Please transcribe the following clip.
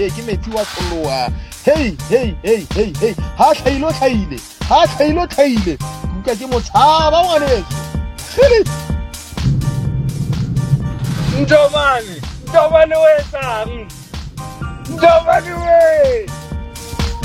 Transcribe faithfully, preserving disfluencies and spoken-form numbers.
ke metsi wa tsholoa hey hey hey hey hey ha tlhailo tlhaile ha tlhailo tlhaile uka ke motshaba ngwaneso Philip Njomani Njomani we sang Njomani we